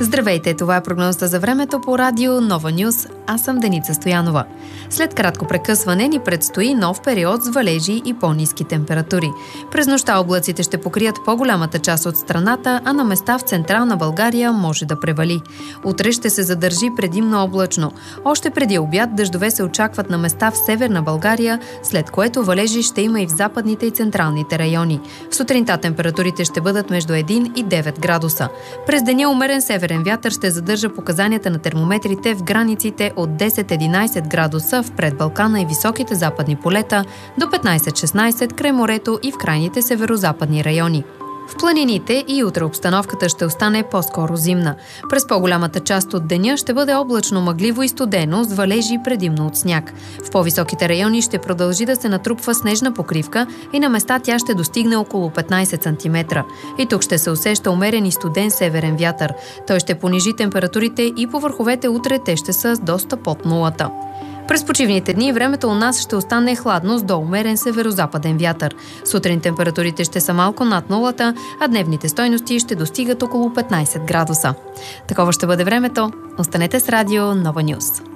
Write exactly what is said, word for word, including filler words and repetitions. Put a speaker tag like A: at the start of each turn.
A: Здравейте, това е прогнозата за времето по радио Нова Нюз. Аз съм Деница Стоянова. След кратко прекъсване ни предстои нов период с валежи и по-ниски температури. През нощта облаците ще покрият по-голямата част от страната, а на места в централна България може да превали. Утре ще се задържи предимно облачно. Още преди обяд дъждове се очакват на места в северна България, след което валежи ще има и в западните и централните райони. В сутринта температурите ще бъдат между един и девет градуса. През деня умерен северен вятър ще задържа показанията на термометрите в границите от десет до единайсет градуса в предбалкана и високите западни полета до петнайсет до шестнайсет край морето и в крайните северозападни райони. В планините и утре обстановката ще остане по-скоро зимна. През по-голямата част от деня ще бъде облачно, мъгливо и студено, с валежи предимно от сняг. В по-високите райони ще продължи да се натрупва снежна покривка и на места тя ще достигне около петнайсет сантиметра. И тук ще се усеща умерен и студен северен вятър. Той ще понижи температурите и по върховете утре те ще са доста под нулата. През почивните дни времето у нас ще остане хладно с доумерен северозападен вятър. Сутрин температурите ще са малко над нулата, а дневните стойности ще достигат около петнайсет градуса. Такова ще бъде времето. Останете с радио Нова Нюз.